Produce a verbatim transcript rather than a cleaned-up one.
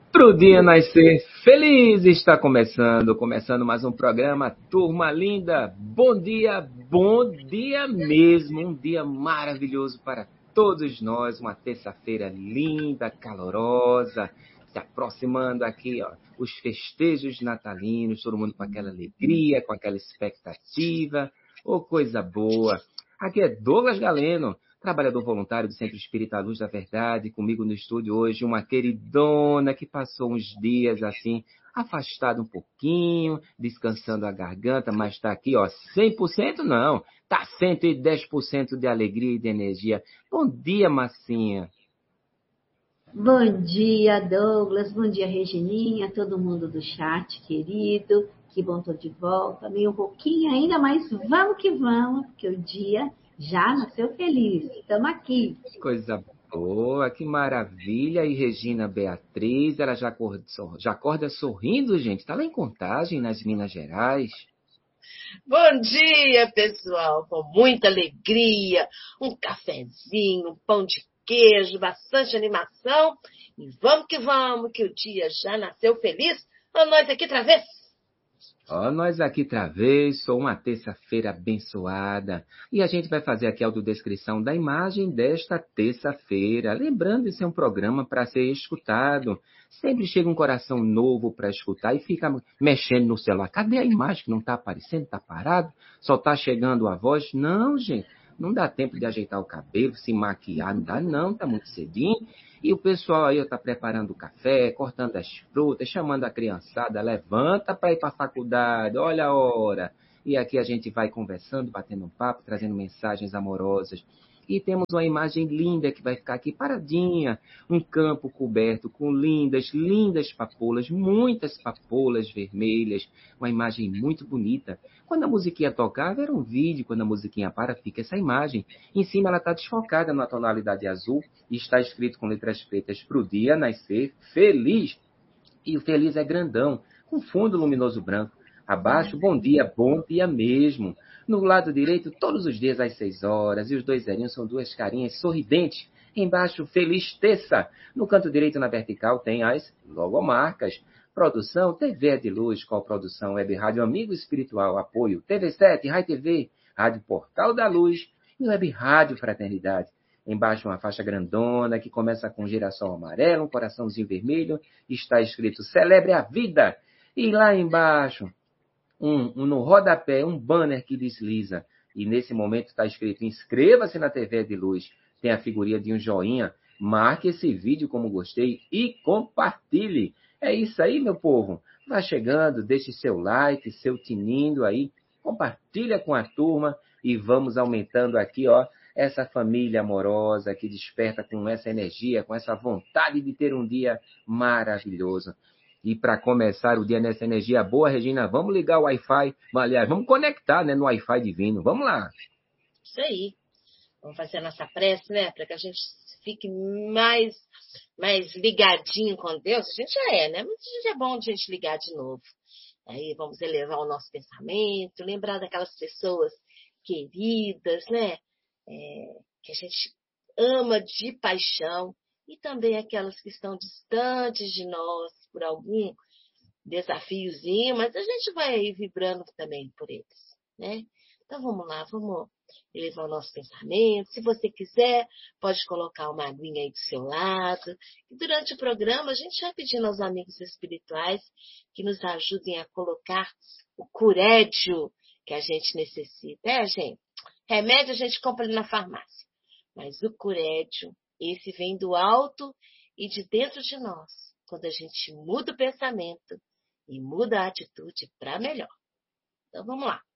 Pro dia nascer feliz está começando, começando mais um programa, turma linda, bom dia, bom dia mesmo, um dia maravilhoso para todos nós, uma terça-feira linda, calorosa, se aproximando aqui, ó, os festejos natalinos, todo mundo com aquela alegria, com aquela expectativa, ô coisa boa. Aqui é Douglas Galeno, trabalhador voluntário do Centro Espírita Luz da Verdade, comigo no estúdio hoje, uma queridona que passou uns dias assim, afastada um pouquinho, descansando a garganta, mas está aqui, ó, cem por cento não, está cento e dez por cento de alegria e de energia. Bom dia, Massinha. Bom dia, Douglas, bom dia, Regininha, todo mundo do chat, querido, que bom tô de volta, meio rouquinha ainda, mas vamos que vamos, porque o dia já nasceu feliz, estamos aqui. Coisa boa, que maravilha. E Regina Beatriz, ela já acorda, já acorda sorrindo, gente. Está lá em Contagem, nas Minas Gerais. Bom dia, pessoal. Com muita alegria, um cafezinho, um pão de queijo, bastante animação. E vamos que vamos, que o dia já nasceu feliz. A nós aqui outra vez. Ó, nós aqui outra vez, sou uma terça-feira abençoada. E a gente vai fazer aqui a audiodescrição da imagem desta terça-feira. Lembrando, isso é um programa para ser escutado. Sempre chega um coração novo para escutar e fica mexendo no celular. Cadê a imagem que não está aparecendo? Está parado? Só está chegando a voz? Não, gente. Não dá tempo de ajeitar o cabelo, se maquiar, não dá não, está muito cedinho. E o pessoal aí está preparando o café, cortando as frutas, chamando a criançada, levanta para ir para a faculdade, olha a hora. E aqui a gente vai conversando, batendo um papo, trazendo mensagens amorosas. E temos uma imagem linda que vai ficar aqui paradinha, um campo coberto com lindas, lindas papoulas, muitas papoulas vermelhas, uma imagem muito bonita. Quando a musiquinha tocava, era um vídeo, quando a musiquinha para, fica essa imagem. Em cima ela está desfocada na tonalidade azul e está escrito com letras pretas, pro dia nascer feliz. E o feliz é grandão, com fundo luminoso branco. Abaixo, bom dia, bom dia mesmo. No lado direito, todos os dias às seis horas. E os dois zerinhos são duas carinhas sorridentes. Embaixo, feliz terça. No canto direito, na vertical, tem as logomarcas. Produção, T V é de Luz, qual produção? Web Rádio Amigo Espiritual, apoio T V sete, Rai T V, Rádio Portal da Luz e Web Rádio Fraternidade. Embaixo uma faixa grandona que começa com um girassol amarelo, um coraçãozinho vermelho, está escrito Celebre a Vida. E lá embaixo, um, um, no rodapé, um banner que desliza. E nesse momento está escrito Inscreva-se na T V de Luz. Tem a figurinha de um joinha. Marque esse vídeo como gostei e compartilhe. É isso aí, meu povo. Vá chegando, deixe seu like, seu tinindo aí. Compartilha com a turma e vamos aumentando aqui, ó, essa família amorosa que desperta com essa energia, com essa vontade de ter um dia maravilhoso. E para começar o dia nessa energia boa, Regina, vamos ligar o Wi-Fi. Aliás, vamos conectar, né, no Wi-Fi divino. Vamos lá. Isso aí. Vamos fazer a nossa prece, né? Para que a gente fique mais, mais ligadinho com Deus. A gente já é, né? Mas a gente é bom de a gente ligar de novo. Aí vamos elevar o nosso pensamento, lembrar daquelas pessoas queridas, né? É, que a gente ama de paixão, e também aquelas que estão distantes de nós por algum desafiozinho, mas a gente vai aí vibrando também por eles, né? Então vamos lá, vamos elevar o nosso pensamento. Se você quiser, pode colocar uma aguinha aí do seu lado. E durante o programa a gente vai pedindo aos amigos espirituais que nos ajudem a colocar o curédio que a gente necessita, é, gente? Remédio a gente compra ali na farmácia. Mas o curédio, esse vem do alto e de dentro de nós. Quando a gente muda o pensamento e muda a atitude para melhor. Então vamos lá.